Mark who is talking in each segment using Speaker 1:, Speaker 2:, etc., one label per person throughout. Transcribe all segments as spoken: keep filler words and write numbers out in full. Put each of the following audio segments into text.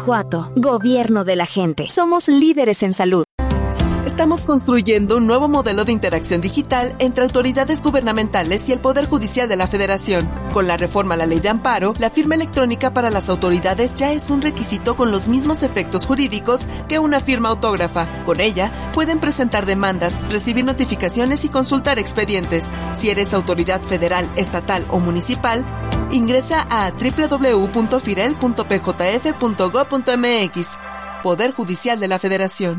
Speaker 1: Guanajuato, gobierno de la gente. Somos líderes en salud.
Speaker 2: Estamos construyendo un nuevo modelo de interacción digital entre autoridades gubernamentales y el Poder Judicial de la Federación. Con la reforma a la Ley de Amparo, la firma electrónica para las autoridades ya es un requisito con los mismos efectos jurídicos que una firma autógrafa. Con ella, pueden presentar demandas, recibir notificaciones y consultar expedientes. Si eres autoridad federal, estatal o municipal, ingresa a doble u doble u doble u punto firel punto p j f punto gob punto m x. Poder Judicial de la Federación.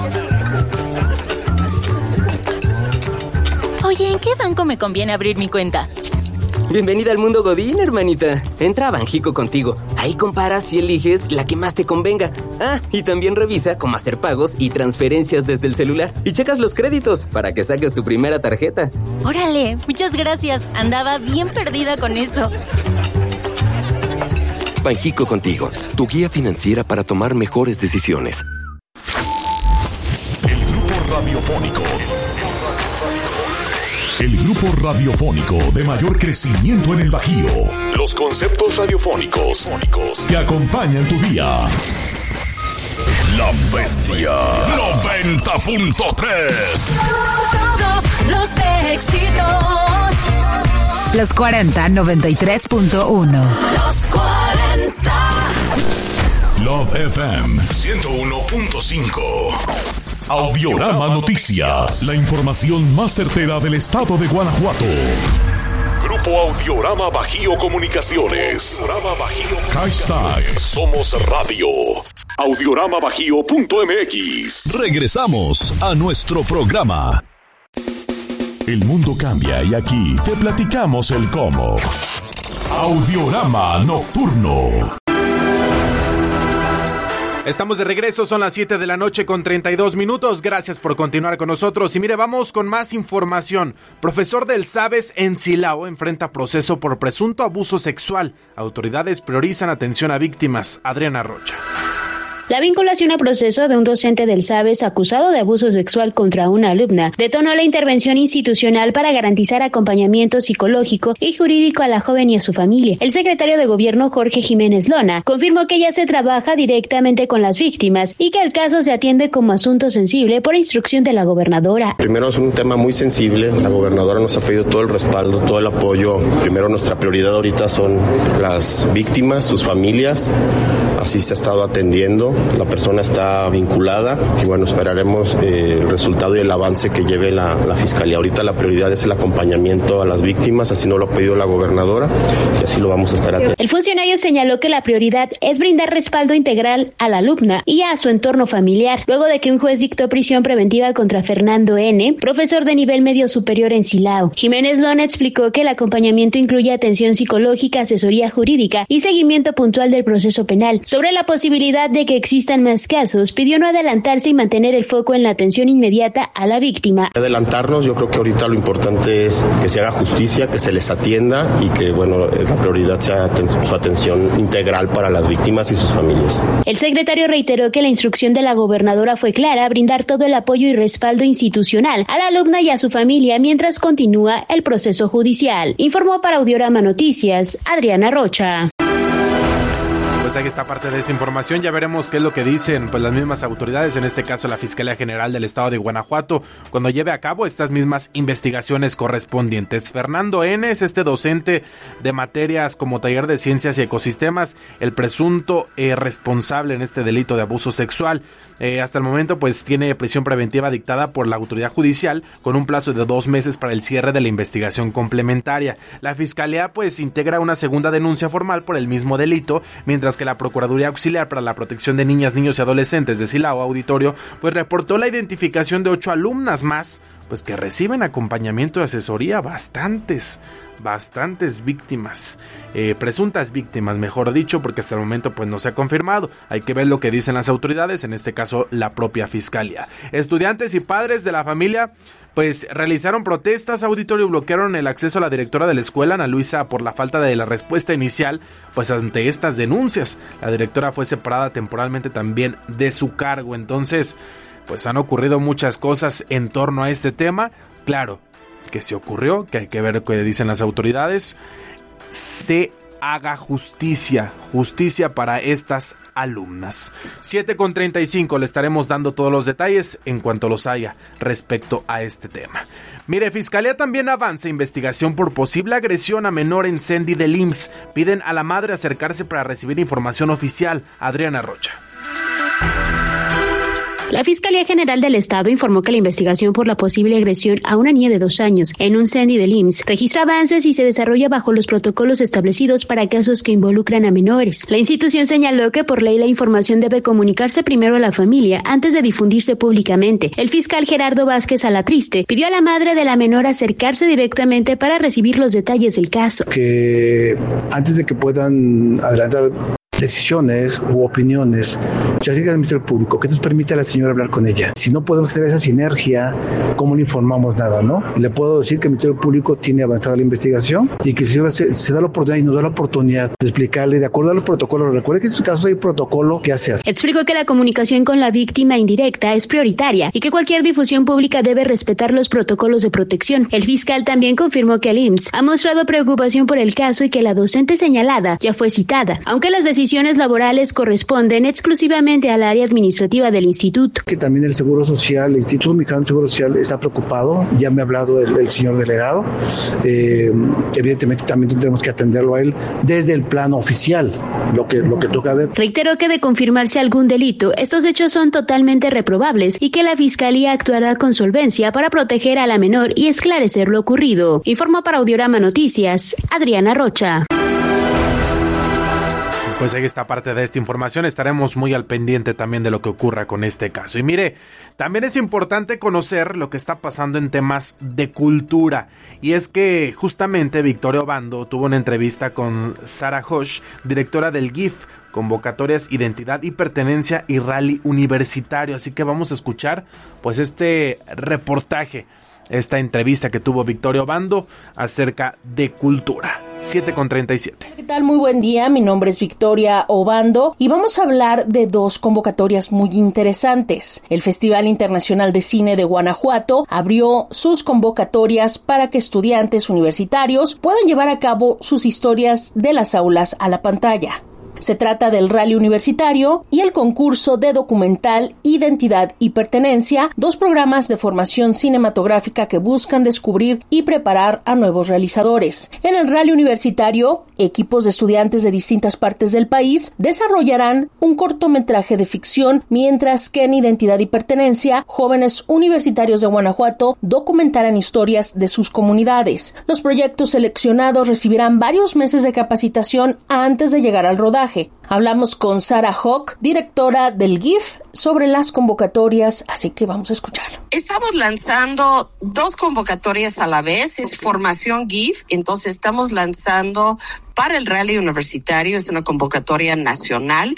Speaker 3: Oye, ¿en qué banco me conviene abrir mi cuenta?
Speaker 4: Bienvenida al mundo Godín, hermanita. Entra a Banjico Contigo. Ahí comparas y eliges la que más te convenga. Ah, y también revisa cómo hacer pagos y transferencias desde el celular. Y checas los créditos para que saques tu primera tarjeta.
Speaker 3: Órale, muchas gracias. Andaba bien perdida con eso.
Speaker 5: Banjico Contigo, tu guía financiera para tomar mejores decisiones.
Speaker 6: El grupo radiofónico. El grupo radiofónico de mayor crecimiento en el Bajío. Los conceptos radiofónicos que acompañan tu día. La Bestia noventa punto tres.
Speaker 7: Todos los éxitos.
Speaker 8: Los cuarenta, noventa y tres punto uno.
Speaker 7: Los cuarenta.
Speaker 6: Love F M ciento uno punto cinco. Audiorama Noticias, la información más certera del estado de Guanajuato. Grupo Audiorama Bajío Comunicaciones. Audiorama Bajío. Hashtag Somos Radio. audiorama bajío punto m x. Regresamos a nuestro programa. El mundo cambia y aquí te platicamos el cómo. Audiorama Nocturno.
Speaker 9: Estamos de regreso, son las siete de la noche con treinta y dos minutos. Gracias por continuar con nosotros. Y mire, vamos con más información. Profesor del Sabes en Silao enfrenta proceso por presunto abuso sexual. Autoridades priorizan atención a víctimas. Adriana Rocha.
Speaker 10: La vinculación a proceso de un docente del Sabes acusado de abuso sexual contra una alumna detonó la intervención institucional para garantizar acompañamiento psicológico y jurídico a la joven y a su familia. El secretario de Gobierno, Jorge Jiménez Lona, confirmó que ya se trabaja directamente con las víctimas y que el caso se atiende como asunto sensible por instrucción de la gobernadora.
Speaker 11: Primero es un tema muy sensible. La gobernadora nos ha pedido todo el respaldo, todo el apoyo. Primero nuestra prioridad ahorita son las víctimas, sus familias. Así se ha estado atendiendo. La persona está vinculada y bueno, esperaremos eh, el resultado y el avance que lleve la, la Fiscalía. Ahorita la prioridad es el acompañamiento a las víctimas, así nos lo ha pedido la gobernadora y así lo vamos a estar atentos.
Speaker 10: El funcionario señaló que la prioridad es brindar respaldo integral a la alumna y a su entorno familiar, luego de que un juez dictó prisión preventiva contra Fernando N., profesor de nivel medio superior en Silao. Jiménez Lona explicó que el acompañamiento incluye atención psicológica, asesoría jurídica y seguimiento puntual del proceso penal. Sobre la posibilidad de que existan más casos, pidió no adelantarse y mantener el foco en la atención inmediata a la víctima.
Speaker 11: Adelantarnos, yo creo que ahorita lo importante es que se haga justicia, que se les atienda y que, bueno, la prioridad sea su atención integral para las víctimas y sus familias.
Speaker 10: El secretario reiteró que la instrucción de la gobernadora fue clara, brindar todo el apoyo y respaldo institucional a la alumna y a su familia mientras continúa el proceso judicial. Informó para Audiorama Noticias, Adriana Rocha.
Speaker 9: Pues ahí está parte de esta información. Ya veremos qué es lo que dicen pues las mismas autoridades, en este caso la Fiscalía General del Estado de Guanajuato, cuando lleve a cabo estas mismas investigaciones correspondientes. Fernando N. es este docente de materias como taller de ciencias y ecosistemas, el presunto eh, responsable en este delito de abuso sexual. Eh, hasta el momento pues tiene prisión preventiva dictada por la autoridad judicial con un plazo de dos meses para el cierre de la investigación complementaria. La Fiscalía pues integra una segunda denuncia formal por el mismo delito, mientras que la Procuraduría Auxiliar para la Protección de Niñas, Niños y Adolescentes de Silao Auditorio pues reportó la identificación de ocho alumnas más pues que reciben acompañamiento y asesoría. Bastantes, bastantes víctimas, eh, presuntas víctimas, mejor dicho, porque hasta el momento pues no se ha confirmado. Hay que ver lo que dicen las autoridades, en este caso la propia Fiscalía. Estudiantes y padres de la familia pues realizaron protestas, auditorio, y bloquearon el acceso a la directora de la escuela, Ana Luisa, por la falta de la respuesta inicial pues ante estas denuncias. La directora fue separada temporalmente también de su cargo. Entonces pues han ocurrido muchas cosas en torno a este tema. Claro que se ocurrió, que hay que ver qué dicen las autoridades. Se haga justicia, justicia para estas alumnas. siete con treinta y cinco, le estaremos dando todos los detalles en cuanto los haya respecto a este tema. Mire, Fiscalía también avanza investigación por posible agresión a menor en Cendi del I M S S. Piden a la madre acercarse para recibir información oficial. Adriana Rocha.
Speaker 10: La Fiscalía General del Estado informó que la investigación por la posible agresión a una niña de dos años en un Cendi del I M S S registra avances y se desarrolla bajo los protocolos establecidos para casos que involucran a menores. La institución señaló que por ley la información debe comunicarse primero a la familia antes de difundirse públicamente. El fiscal Gerardo Vázquez Alatriste pidió a la madre de la menor acercarse directamente para recibir los detalles del caso.
Speaker 12: Que antes de que puedan adelantar decisiones u opiniones, se acerca al Ministerio Público, que nos permite a la señora hablar con ella. Si no podemos tener esa sinergia, ¿cómo le informamos nada, no? Le puedo decir que el Ministerio Público tiene avanzada la investigación y que si señora se, se da la oportunidad y nos da la oportunidad de explicarle de acuerdo a los protocolos. Recuerde que en estos casos hay protocolo que hacer.
Speaker 10: Explicó que la comunicación con la víctima indirecta es prioritaria y que cualquier difusión pública debe respetar los protocolos de protección. El fiscal también confirmó que el I M S S ha mostrado preocupación por el caso y que la docente señalada ya fue citada, aunque las decisiones Decisiones laborales corresponden exclusivamente al área administrativa del instituto.
Speaker 12: Que también el Seguro Social, el Instituto Mexicano del Seguro Social está preocupado, ya me ha hablado el, el señor delegado, eh, evidentemente también tendremos que atenderlo a él desde el plano oficial, lo que, lo que toca ver.
Speaker 10: Reiteró que de confirmarse algún delito, estos hechos son totalmente reprobables y que la Fiscalía actuará con solvencia para proteger a la menor y esclarecer lo ocurrido. Informó para Audiorama Noticias, Adriana Rocha.
Speaker 9: Pues ahí está parte de esta información, estaremos muy al pendiente también de lo que ocurra con este caso. Y mire, también es importante conocer lo que está pasando en temas de cultura, y es que justamente Victoria Obando tuvo una entrevista con Sara Hosh, directora del G I F, Convocatorias, Identidad y Pertenencia y Rally Universitario, así que vamos a escuchar pues este reportaje, esta entrevista que tuvo Victoria Obando acerca de cultura. siete con treinta y siete.
Speaker 13: ¿Qué tal? Muy buen día, mi nombre es Victoria Obando y vamos a hablar de dos convocatorias muy interesantes. El Festival Internacional de Cine de Guanajuato abrió sus convocatorias para que estudiantes universitarios puedan llevar a cabo sus historias de las aulas a la pantalla. Se trata del Rally Universitario y el concurso de documental Identidad y Pertenencia, dos programas de formación cinematográfica que buscan descubrir y preparar a nuevos realizadores. En el Rally Universitario, equipos de estudiantes de distintas partes del país desarrollarán un cortometraje de ficción, mientras que en Identidad y Pertenencia, jóvenes universitarios de Guanajuato documentarán historias de sus comunidades. Los proyectos seleccionados recibirán varios meses de capacitación antes de llegar al rodaje. Hablamos con Sara Hock, directora del G I F, sobre las convocatorias, así que vamos a escuchar.
Speaker 14: Estamos lanzando dos convocatorias a la vez, es formación G I F, entonces estamos lanzando para el Rally Universitario, es una convocatoria nacional,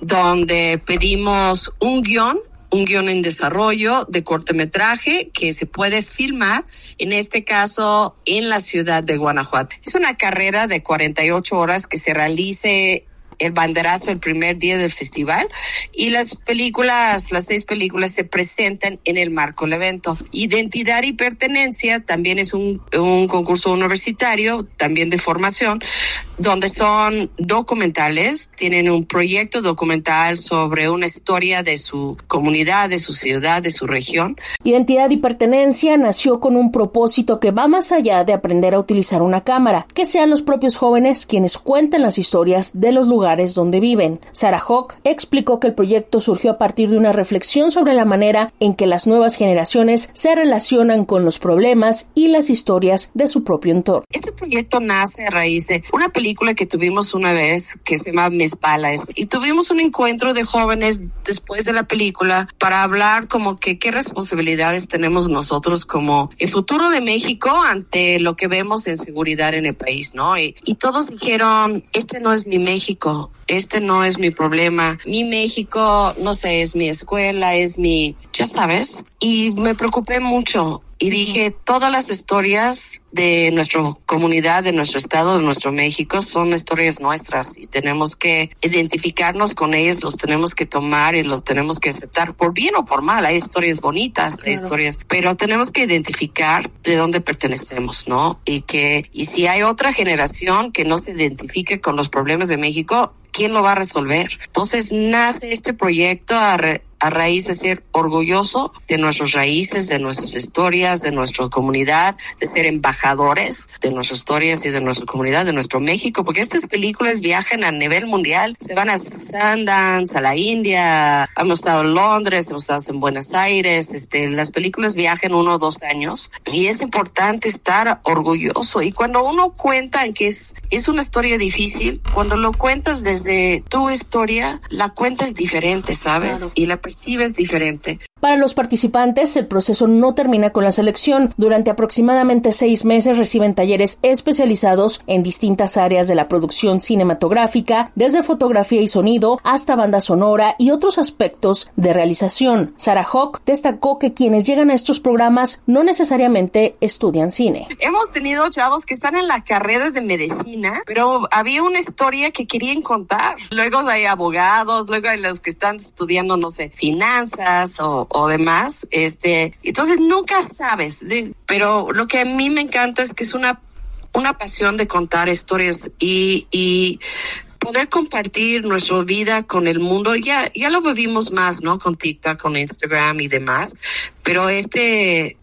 Speaker 14: donde pedimos un guión, un guión en desarrollo de cortometraje que se puede filmar, en este caso, en la ciudad de Guanajuato. Es una carrera de cuarenta y ocho horas que se realice el banderazo el primer día del festival, y las películas, las seis películas se presentan en el marco del evento. Identidad y Pertenencia también es un, un concurso universitario, también de formación, donde son documentales, tienen un proyecto documental sobre una historia de su comunidad, de su ciudad, de su región.
Speaker 13: Identidad y Pertenencia nació con un propósito que va más allá de aprender a utilizar una cámara, que sean los propios jóvenes quienes cuenten las historias de los lugares donde viven. Sara Hock explicó que el proyecto surgió a partir de una reflexión sobre la manera en que las nuevas generaciones se relacionan con los problemas y las historias de su propio entorno.
Speaker 14: Este proyecto nace a raíz de una película que tuvimos una vez que se llama Mis Balas, y tuvimos un encuentro de jóvenes después de la película para hablar como que qué responsabilidades tenemos nosotros como el futuro de México ante lo que vemos en seguridad en el país, ¿no? Y, y todos dijeron, este no es mi México. Este no es mi problema. Mi México, no sé, es mi escuela, es mi, ya sabes. Y me preocupé mucho. y dije, todas las historias de nuestra comunidad, de nuestro estado, de nuestro México, son historias nuestras y tenemos que identificarnos con ellas, los tenemos que tomar y los tenemos que aceptar, por bien o por mal. Hay historias bonitas, claro. Hay historias, pero tenemos que identificar de dónde pertenecemos, ¿no? Y que, y si hay otra generación que no se identifique con los problemas de México, ¿quién lo va a resolver? Entonces nace este proyecto a, re, a raíz de ser orgulloso de nuestras raíces, de nuestras historias, de nuestra comunidad, de ser embajadores de nuestras historias y de nuestra comunidad, de nuestro México, porque estas películas viajan a nivel mundial, se van a Sundance, a la India, hemos estado en Londres, hemos estado en Buenos Aires, este, las películas viajan uno o dos años y es importante estar orgulloso. Y cuando uno cuenta que es, es una historia difícil, cuando lo cuentas desde tu historia, la cuenta es diferente, ¿sabes? Claro. Y la percibes diferente.
Speaker 13: Para los participantes, el proceso no termina con la selección. Durante aproximadamente seis meses reciben talleres especializados en distintas áreas de la producción cinematográfica, desde fotografía y sonido hasta banda sonora y otros aspectos de realización. Sarah Hawk destacó que quienes llegan a estos programas no necesariamente estudian cine.
Speaker 14: Hemos tenido chavos que están en la carrera de medicina, pero había una historia que querían contar. Luego hay abogados, luego hay los que están estudiando, no sé, finanzas o o demás, este, entonces nunca sabes, de, pero lo que a mí me encanta es que es una, una pasión de contar historias y, y poder compartir nuestra vida con el mundo. Ya, ya lo vivimos más, ¿no? Con TikTok, con Instagram y demás, pero este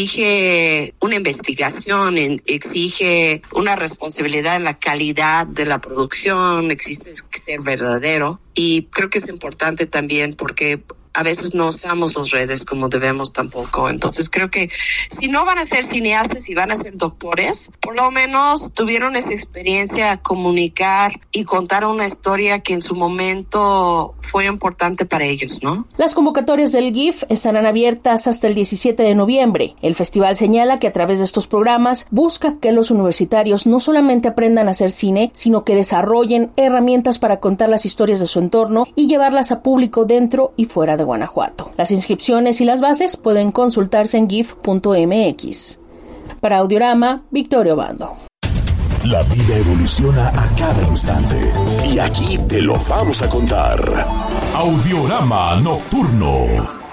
Speaker 14: exige una investigación, exige una responsabilidad en la calidad de la producción, exige ser verdadero y creo que es importante también porque a veces no usamos las redes como debemos tampoco. Entonces creo que si no van a ser cineastas y van a ser doctores, por lo menos tuvieron esa experiencia a comunicar y contar una historia que en su momento fue importante para ellos, ¿no?
Speaker 13: Las convocatorias del GIF estarán abiertas hasta el diecisiete de noviembre. El festival señala que a través de estos programas busca que los universitarios no solamente aprendan a hacer cine, sino que desarrollen herramientas para contar las historias de su entorno y llevarlas a público dentro y fuera de Guanajuato. Las inscripciones y las bases pueden consultarse en gif punto m x. Para Audiorama, Victoria Obando.
Speaker 6: La vida evoluciona a cada instante y aquí te lo vamos a contar. Audiorama Nocturno.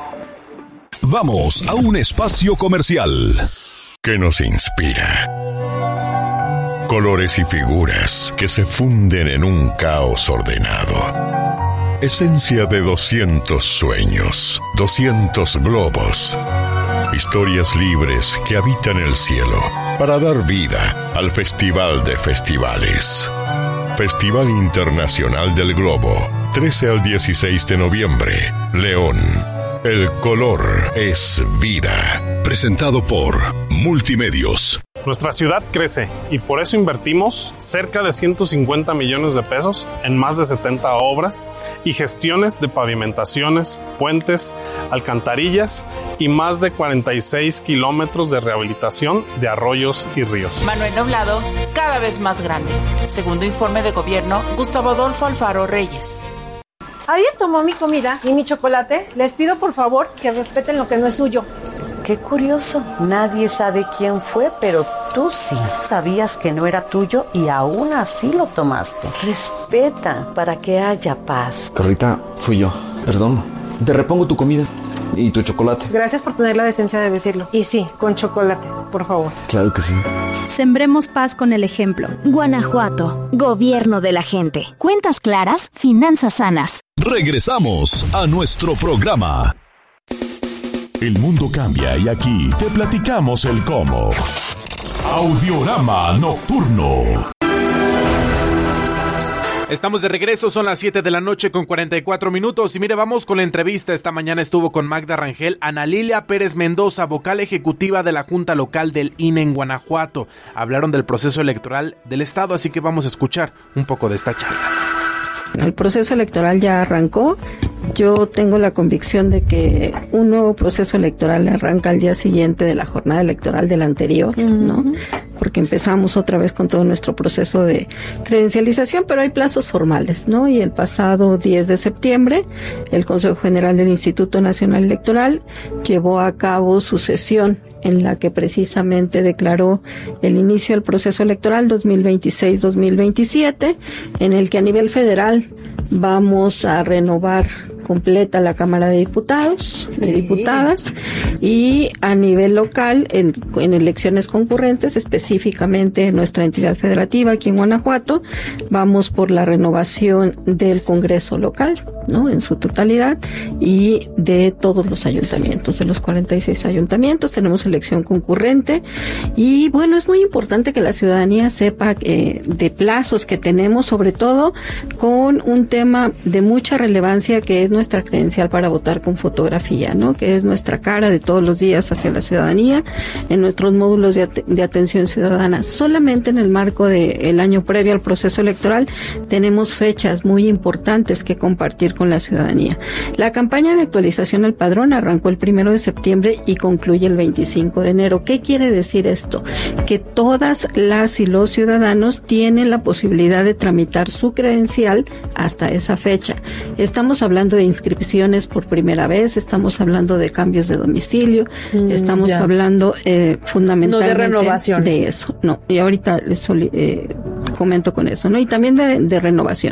Speaker 6: Vamos a un espacio comercial
Speaker 15: que nos inspira. Colores y figuras que se funden en un caos ordenado. Esencia de doscientos sueños, doscientos globos. Historias libres que habitan el cielo para dar vida al Festival de Festivales. Festival Internacional del Globo, trece al dieciséis de noviembre, León. El color es vida. Presentado por Multimedios.
Speaker 16: Nuestra ciudad crece y por eso invertimos cerca de ciento cincuenta millones de pesos en más de setenta obras y gestiones de pavimentaciones, puentes, alcantarillas y más de cuarenta y seis kilómetros de rehabilitación de arroyos y ríos.
Speaker 17: Manuel Doblado, cada vez más grande. Segundo informe de gobierno, Gustavo Adolfo Alfaro Reyes.
Speaker 18: ¿Alguien tomó mi comida y mi chocolate? Les pido por favor que respeten lo que no es suyo.
Speaker 19: Qué curioso, nadie sabe quién fue, pero tú sí. Sabías que no era tuyo y aún así lo tomaste. Respeta para que haya paz.
Speaker 20: Carlita, fui yo, perdón. Te repongo tu comida y tu chocolate.
Speaker 18: Gracias por tener la decencia de decirlo. Y sí, con chocolate, por favor.
Speaker 20: Claro que sí.
Speaker 1: Sembremos paz con el ejemplo. Guanajuato, gobierno de la gente. Cuentas claras, finanzas sanas.
Speaker 6: Regresamos a nuestro programa. El mundo cambia y aquí te platicamos el cómo. Audiorama Nocturno.
Speaker 9: Estamos de regreso, son las siete de la noche con cuarenta y cuatro minutos y mire, vamos con la entrevista. Esta mañana estuvo con Magda Rangel, Ana Lilia Pérez Mendoza, vocal ejecutiva de la Junta Local del I N E en Guanajuato. Hablaron del proceso electoral del estado, así que vamos a escuchar un poco de esta charla.
Speaker 21: El proceso electoral ya arrancó. Yo tengo la convicción de que un nuevo proceso electoral arranca al día siguiente de la jornada electoral del anterior, ¿no? Porque empezamos otra vez con todo nuestro proceso de credencialización, pero hay plazos formales, ¿no? Y el pasado diez de septiembre, el Consejo General del Instituto Nacional Electoral llevó a cabo su sesión en la que precisamente declaró el inicio del proceso electoral dos mil veintiséis dos mil veintisiete, en el que a nivel federal vamos a renovar completa la Cámara de Diputados y Diputadas, y a nivel local en, en elecciones concurrentes, específicamente en nuestra entidad federativa aquí en Guanajuato, vamos por la renovación del Congreso local, ¿no?, en su totalidad, y de todos los ayuntamientos, de los cuarenta y seis ayuntamientos tenemos elección concurrente. Y bueno, es muy importante que la ciudadanía sepa eh, de plazos que tenemos, sobre todo con un tema de mucha relevancia, que es nuestra credencial para votar con fotografía, ¿no?, que es nuestra cara de todos los días hacia la ciudadanía en nuestros módulos de, at- de atención ciudadana. Solamente en el marco del año previo al proceso electoral tenemos fechas muy importantes que compartir con la ciudadanía. La campaña de actualización al padrón arrancó el primero de septiembre y concluye el veinticinco de enero. ¿Qué quiere decir esto? Que todas las y los ciudadanos tienen la posibilidad de tramitar su credencial hasta esa fecha. Estamos hablando de inscripciones por primera vez, estamos hablando de cambios de domicilio, mm, estamos ya. hablando eh, fundamentalmente
Speaker 2: no de renovaciones.
Speaker 21: De eso, no, y ahorita les soli- eh, comento con eso, ¿no? Y también de, de renovación.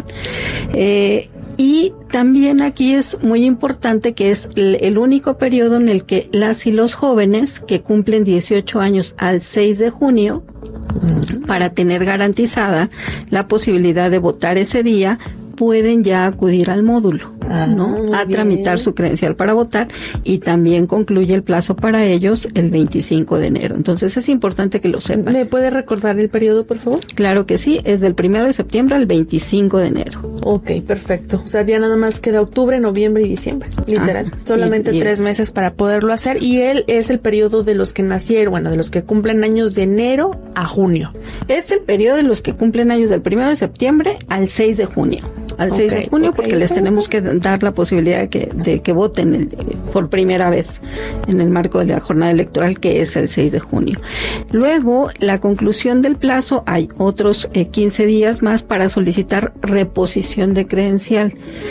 Speaker 21: Eh, Y también aquí es muy importante que es el, el único periodo en el que las y los jóvenes que cumplen dieciocho años al seis de junio, uh-huh, para tener garantizada la posibilidad de votar ese día, pueden ya acudir al módulo, ah, ¿no?, a tramitar bien su credencial para votar, y también concluye el plazo para ellos el veinticinco de enero. Entonces es importante que lo sepan.
Speaker 2: ¿Me puede recordar el periodo, por favor?
Speaker 21: Claro que sí, es del primero de septiembre al veinticinco de enero.
Speaker 2: Ok, perfecto. O sea, ya nada más queda octubre, noviembre y diciembre, literal. Ah, Solamente y, y tres es. meses para poderlo hacer, y él es el periodo de los que nacieron, bueno, de los que cumplen años de enero a junio.
Speaker 21: Es el periodo de los que cumplen años del primero de septiembre al seis de junio. Al okay, seis de junio, okay, porque les tenemos que dar la posibilidad de que, de que voten el, por primera vez en el marco de la jornada electoral, que es el seis de junio. Luego, la conclusión del plazo, hay otros eh, quince días más para solicitar reposición de credencial.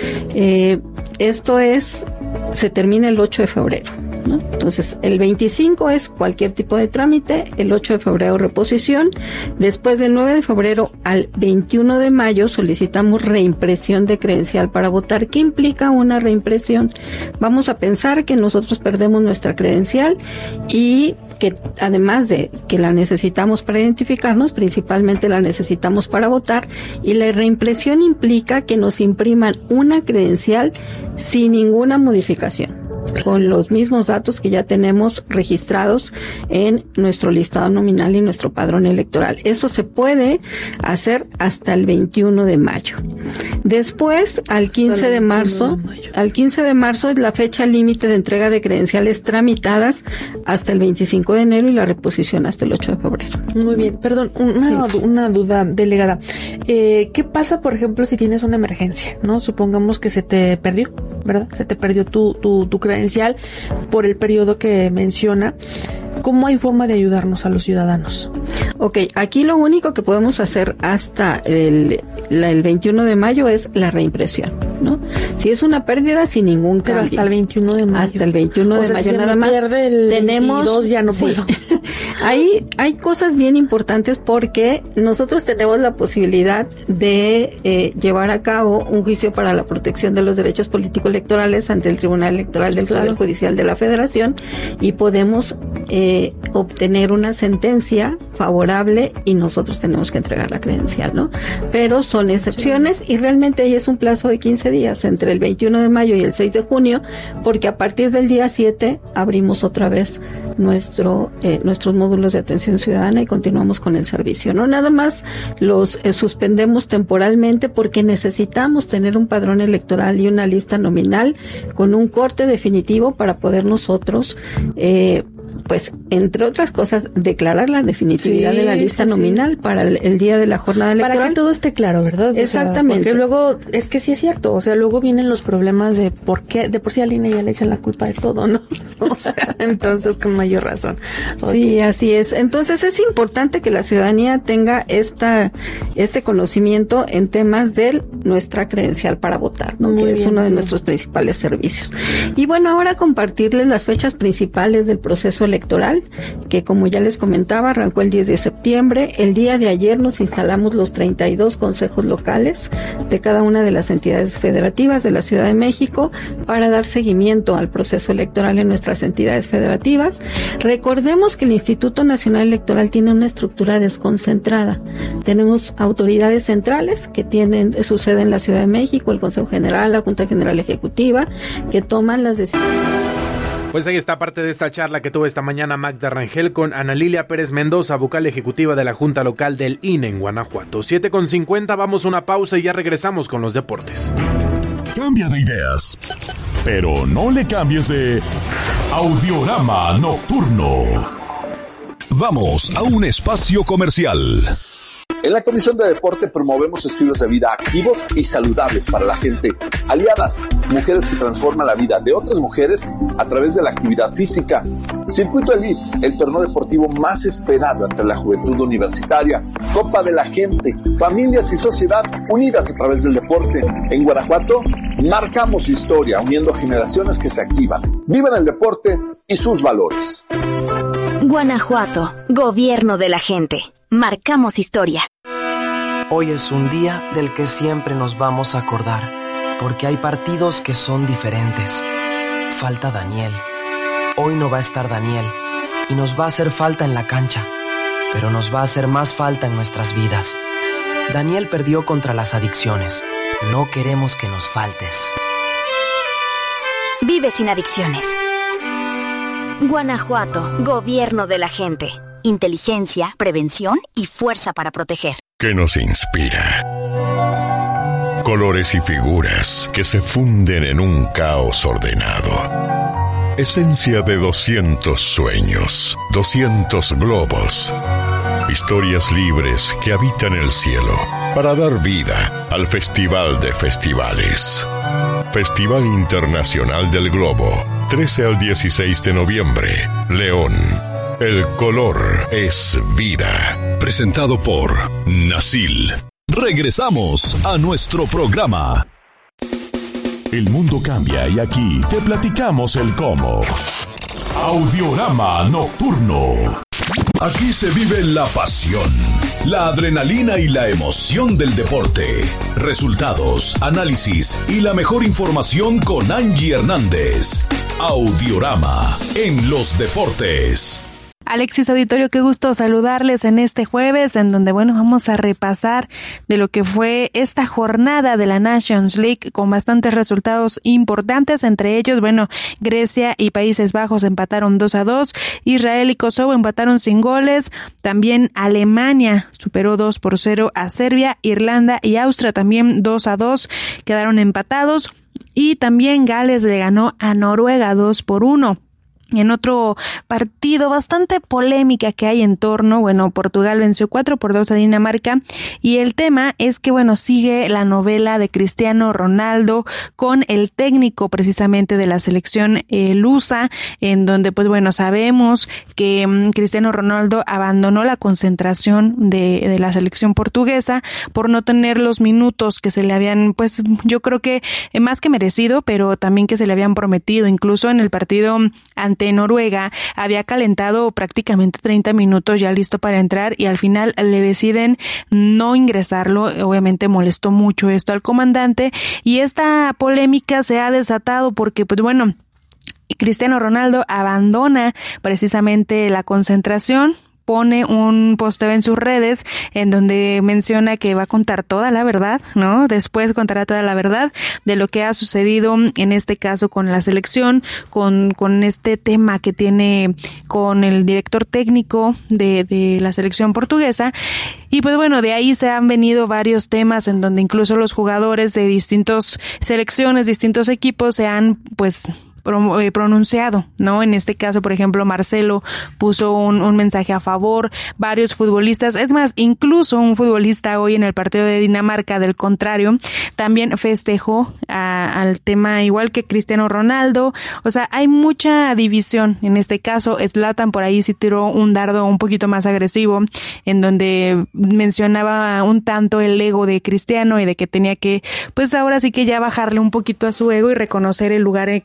Speaker 21: Eh, esto es, se termina el ocho de febrero. ¿no? Entonces, el veinticinco es cualquier tipo de trámite, el ocho de febrero reposición, después del nueve de febrero al veintiuno de mayo solicitamos reimpresión de credencial para votar. ¿Qué implica una reimpresión? Vamos a pensar que nosotros perdemos nuestra credencial y que además de que la necesitamos para identificarnos, principalmente la necesitamos para votar, y la reimpresión implica que nos impriman una credencial sin ninguna modificación, con los mismos datos que ya tenemos registrados en nuestro listado nominal y nuestro padrón electoral. Eso se puede hacer hasta el veintiuno de mayo. Después, al quince de marzo, al quince de marzo es la fecha límite de entrega de credenciales tramitadas hasta el veinticinco de enero y la reposición hasta el ocho de febrero.
Speaker 2: Muy bien, perdón, una, sí. una duda, delegada. Eh, ¿Qué pasa, por ejemplo, si tienes una emergencia, no? Supongamos que se te perdió, ¿verdad? Se te perdió tu, tu, tu credencial por el periodo que menciona. ¿Cómo hay forma de ayudarnos a los ciudadanos?
Speaker 21: Ok, aquí lo único que podemos hacer hasta el, la, el veintiuno de mayo es la reimpresión, ¿no? Si es una pérdida, sin ningún cambio.
Speaker 2: Pero hasta el veintiuno de mayo.
Speaker 21: Hasta el veintiuno
Speaker 2: o
Speaker 21: de
Speaker 2: sea,
Speaker 21: mayo
Speaker 2: si
Speaker 21: nada
Speaker 2: me
Speaker 21: más.
Speaker 2: Pierde el
Speaker 21: tenemos,
Speaker 2: veintidós, ya no
Speaker 21: sí.
Speaker 2: puedo.
Speaker 21: hay, hay cosas bien importantes porque nosotros tenemos la posibilidad de eh, llevar a cabo un juicio para la protección de los derechos político-electorales ante el Tribunal Electoral del claro. Poder Judicial de la Federación, y podemos eh, obtener una sentencia favorable y nosotros tenemos que entregar la credencial, ¿no? Pero son excepciones sí. y realmente ahí es un plazo de quince días entre el veintiuno de mayo y el seis de junio, porque a partir del día siete abrimos otra vez nuestro eh, nuestros módulos de atención ciudadana y continuamos con el servicio, ¿no? Nada más los eh, suspendemos temporalmente porque necesitamos tener un padrón electoral y una lista nominal con un corte definitivo para poder nosotros eh, pues, entre otras cosas, declarar la definitividad sí, de la lista sí, nominal sí. para el, el día de la jornada electoral.
Speaker 2: Para que todo esté claro, ¿verdad?
Speaker 21: Exactamente.
Speaker 2: O sea, porque luego, es que sí es cierto, o sea, luego vienen los problemas de por qué, de por sí a Lina ya le echan la culpa de todo, ¿no? O sea, entonces con mayor razón. Okay.
Speaker 21: Sí, así es. Entonces es importante que la ciudadanía tenga esta, este conocimiento en temas de nuestra credencial para votar, ¿no? Muy que bien, es uno de bien. nuestros principales servicios. Y bueno, ahora compartirles las fechas principales del proceso proceso electoral, que como ya les comentaba, arrancó el diez de septiembre. El día de ayer nos instalamos los treinta y dos consejos locales de cada una de las entidades federativas de la Ciudad de México para dar seguimiento al proceso electoral en nuestras entidades federativas. Recordemos que el Instituto Nacional Electoral tiene una estructura desconcentrada. Tenemos autoridades centrales que tienen su sede en la Ciudad de México, el Consejo General, la Junta General Ejecutiva, que toman las decisiones.
Speaker 9: Pues ahí está parte de esta charla que tuvo esta mañana Magda Rangel con Ana Lilia Pérez Mendoza, vocal ejecutiva de la Junta Local del I N E en Guanajuato. siete con cincuenta, vamos a una pausa y ya regresamos con los deportes.
Speaker 6: Cambia de ideas, pero no le cambies de Audiorama Nocturno. Vamos a un espacio comercial.
Speaker 4: En la Comisión de Deporte promovemos estilos de vida activos y saludables para la gente. Aliadas, mujeres que transforman la vida de otras mujeres a través de la actividad física. Circuito Elite, el torneo deportivo más esperado entre la juventud universitaria. Copa de la Gente, familias y sociedad unidas a través del deporte. En Guanajuato, marcamos historia uniendo generaciones que se activan, vivan el deporte y sus valores.
Speaker 1: Guanajuato, gobierno de la gente. Marcamos historia.
Speaker 22: Hoy es un día del que siempre nos vamos a acordar, porque hay partidos que son diferentes. Falta Daniel. Hoy no va a estar Daniel, y nos va a hacer falta en la cancha, pero nos va a hacer más falta en nuestras vidas. Daniel perdió contra las adicciones. No queremos que nos faltes.
Speaker 1: Vive sin adicciones. Guanajuato, gobierno de la gente. Inteligencia, prevención y fuerza para proteger.
Speaker 15: Que nos inspira. Colores y figuras que se funden en un caos ordenado. Esencia de doscientos sueños, doscientos globos. Historias libres que habitan el cielo para dar vida al Festival de Festivales. Festival Internacional del Globo, trece al dieciséis de noviembre, León. El color es vida.
Speaker 6: Presentado por Nasil. Regresamos a nuestro programa. El mundo cambia y aquí te platicamos el cómo. Audiorama Nocturno. Aquí se vive la pasión, la adrenalina y la emoción del deporte. Resultados, análisis y la mejor información con Angie Hernández. Audiorama en los deportes.
Speaker 23: Alexis Auditorio, qué gusto saludarles en este jueves, en donde, bueno, vamos a repasar de lo que fue esta jornada de la Nations League con bastantes resultados importantes, entre ellos, bueno, Grecia y Países Bajos empataron dos a dos, Israel y Kosovo empataron sin goles, también Alemania superó dos por cero a Serbia, Irlanda y Austria también dos a dos quedaron empatados, y también Gales le ganó a Noruega dos por uno. En otro partido bastante polémica que hay en torno, bueno, Portugal venció cuatro por dos a Dinamarca, y el tema es que, bueno, sigue la novela de Cristiano Ronaldo con el técnico precisamente de la selección eh, lusa, en donde, pues bueno, sabemos que um, Cristiano Ronaldo abandonó la concentración de, de la selección portuguesa por no tener los minutos que se le habían, pues yo creo que eh, más que merecido, pero también que se le habían prometido. Incluso en el partido ante ante Noruega había calentado prácticamente treinta minutos ya listo para entrar, y al final le deciden no ingresarlo. Obviamente molestó mucho esto al comandante, y esta polémica se ha desatado porque, pues bueno, Cristiano Ronaldo abandona precisamente la concentración, pone un posteo en sus redes en donde menciona que va a contar toda la verdad, ¿no? Después contará toda la verdad de lo que ha sucedido en este caso con la selección, con, con este tema que tiene con el director técnico de, de la selección portuguesa. Y pues bueno, de ahí se han venido varios temas en donde incluso los jugadores de distintas selecciones, distintos equipos se han pues pronunciado, ¿no? En este caso, por ejemplo, Marcelo puso un, un mensaje a favor, varios futbolistas, es más, incluso un futbolista hoy en el partido de Dinamarca, del contrario, también festejó a, al tema, igual que Cristiano Ronaldo. O sea, hay mucha división. En este caso, Zlatan por ahí sí tiró un dardo un poquito más agresivo, en donde mencionaba un tanto el ego de Cristiano y de que tenía que, pues ahora sí que ya bajarle un poquito a su ego y reconocer el lugar en que ahora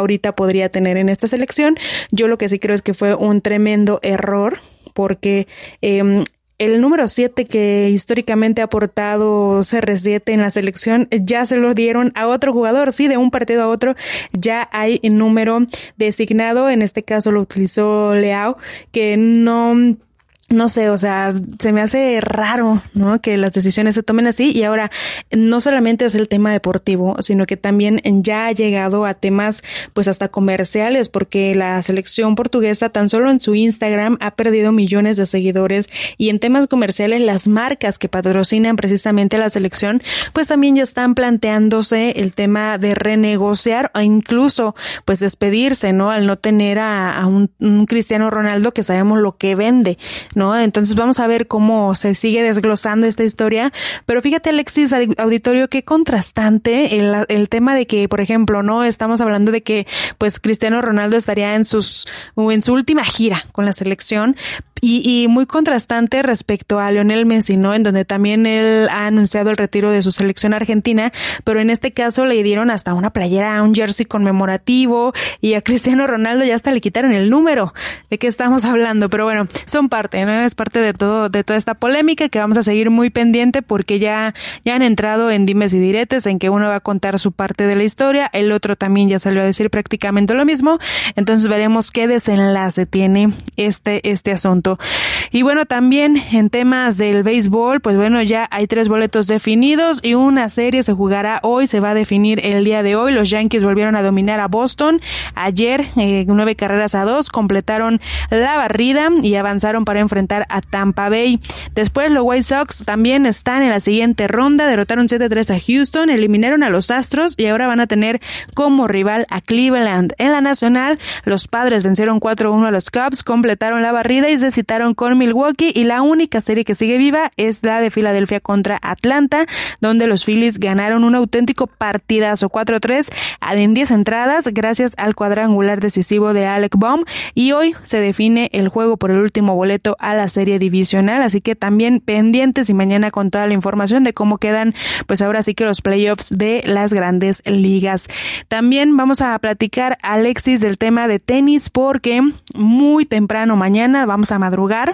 Speaker 23: ahorita podría tener en esta selección. Yo lo que sí creo es que fue un tremendo error, porque eh, el número siete que históricamente ha aportado C R siete en la selección ya se lo dieron a otro jugador, sí, de un partido a otro ya hay número designado, en este caso lo utilizó Leao, que no... No sé, o sea, se me hace raro, ¿no? Que las decisiones se tomen así. Y ahora, no solamente es el tema deportivo, sino que también ya ha llegado a temas, pues hasta comerciales, porque la selección portuguesa tan solo en su Instagram ha perdido millones de seguidores, y en temas comerciales las marcas que patrocinan precisamente a la selección, pues también ya están planteándose el tema de renegociar o incluso, pues despedirse, ¿no? Al no tener a, a un, un Cristiano Ronaldo que sabemos lo que vende, ¿no? Entonces vamos a ver cómo se sigue desglosando esta historia. Pero fíjate, Alexis, auditorio, qué contrastante el, el tema de que, por ejemplo, no estamos hablando de que pues Cristiano Ronaldo estaría en sus en su última gira con la selección, y, y muy contrastante respecto a Lionel Messi, ¿no? En donde también él ha anunciado el retiro de su selección argentina, pero en este caso le dieron hasta una playera, un jersey conmemorativo, y a Cristiano Ronaldo ya hasta le quitaron el número. ¿De qué estamos hablando? Pero bueno, son parte, ¿no? Es parte de todo, de toda esta polémica que vamos a seguir muy pendiente, porque ya, ya han entrado en dimes y diretes, en que uno va a contar su parte de la historia, el otro también ya salió a decir prácticamente lo mismo. Entonces veremos qué desenlace tiene este, este asunto. Y bueno, también en temas del béisbol, pues bueno, ya hay tres boletos definidos y una serie se jugará hoy, se va a definir el día de hoy. Los Yankees volvieron a dominar a Boston ayer, eh, nueve carreras a dos, completaron la barrida y avanzaron para enfrentar a Tampa Bay. Después los White Sox también están en la siguiente ronda, derrotaron siete a tres a Houston, eliminaron a los Astros y ahora van a tener como rival a Cleveland. En la Nacional, los Padres vencieron cuatro a uno a los Cubs, completaron la barrida y se citaron con Milwaukee, y la única serie que sigue viva es la de Filadelfia contra Atlanta, donde los Phillies ganaron un auténtico partidazo cuatro a tres en diez entradas gracias al cuadrangular decisivo de Alec Bohm, y hoy se define el juego por el último boleto a la serie divisional, así que también pendientes y mañana con toda la información de cómo quedan, pues ahora sí que los playoffs de las grandes ligas. También vamos a platicar, Alexis, del tema de tenis, porque muy temprano mañana vamos a madrugar,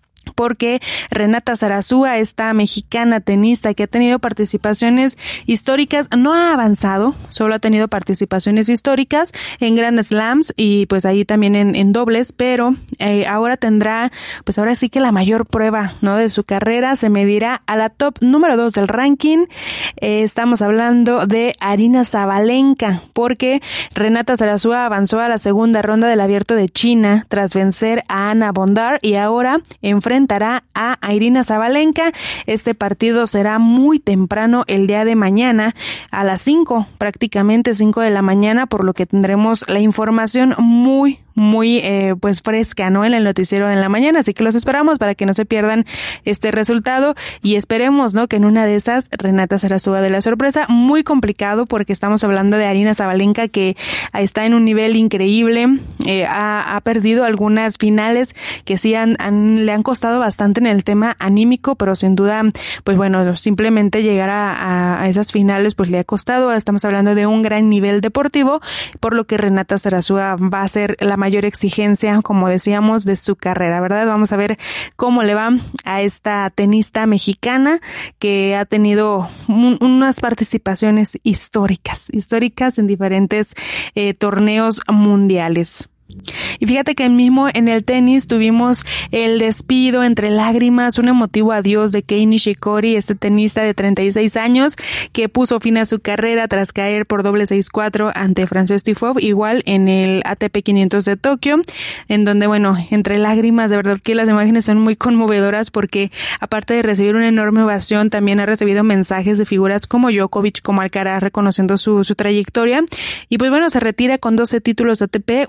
Speaker 23: porque Renata Zarazúa, esta mexicana tenista que ha tenido participaciones históricas, no ha avanzado, solo ha tenido participaciones históricas en Grand Slams y pues ahí también en, en dobles, pero eh, ahora tendrá, pues ahora sí que la mayor prueba, ¿no? De su carrera, se medirá a la top número dos del ranking. Eh, estamos hablando de Aryna Sabalenka, porque Renata Zarazúa avanzó a la segunda ronda del Abierto de China tras vencer a Ana Bondar y ahora enfrenta a Aryna Sabalenka. Este partido será muy temprano el día de mañana a las cinco, prácticamente cinco de la mañana, por lo que tendremos la información muy muy eh, pues fresca, ¿no? En el noticiero de la mañana, así que los esperamos para que no se pierdan este resultado y esperemos, ¿no? Que en una de esas Renata Zarazúa de la sorpresa. Muy complicado porque estamos hablando de Aryna Sabalenka, que está en un nivel increíble, eh, ha, ha perdido algunas finales que sí han, han, le han costado bastante en el tema anímico, pero sin duda, pues bueno, simplemente llegar a, a, a esas finales pues le ha costado. Estamos hablando de un gran nivel deportivo, por lo que Renata Zarazúa va a ser la mayor exigencia, como decíamos, de su carrera, ¿verdad? Vamos a ver cómo le va a esta tenista mexicana que ha tenido un, unas participaciones históricas, históricas en diferentes eh, torneos mundiales. Y fíjate que mismo en el tenis tuvimos el despido entre lágrimas, un emotivo adiós de Kei Nishikori, este tenista de treinta y seis años que puso fin a su carrera tras caer por doble seis cuatro ante Frances Tiafoe, igual en el A T P quinientos de Tokio, en donde, bueno, entre lágrimas, de verdad que las imágenes son muy conmovedoras porque aparte de recibir una enorme ovación, también ha recibido mensajes de figuras como Djokovic, como Alcaraz, reconociendo su, su trayectoria. Y pues bueno, se retira con doce títulos A T P, una final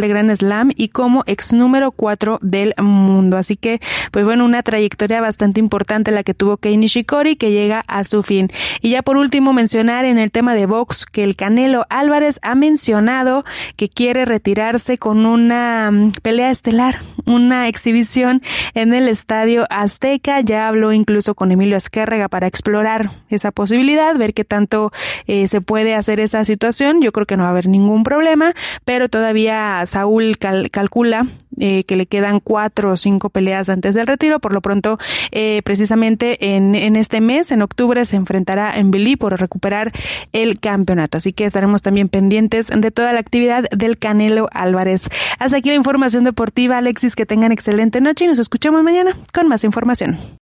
Speaker 23: total de Grand Slam y como ex número cuatro del mundo. Así que, pues bueno, una trayectoria bastante importante la que tuvo Kei Nishikori, que llega a su fin. Y ya por último mencionar en el tema de box que el Canelo Álvarez ha mencionado que quiere retirarse con una pelea estelar, una exhibición en el Estadio Azteca. Ya habló incluso con Emilio Azcárraga para explorar esa posibilidad, ver qué tanto eh, se puede hacer esa situación. Yo creo que no va a haber ningún problema, pero todavía Saúl cal- calcula eh, que le quedan cuatro o cinco peleas antes del retiro. Por lo pronto, eh, precisamente en, en este mes, en octubre, se enfrentará en Billy por recuperar el campeonato. Así que estaremos también pendientes de toda la actividad del Canelo Álvarez. Hasta aquí la información deportiva, Alexis, que tengan excelente noche y nos escuchamos mañana con más información.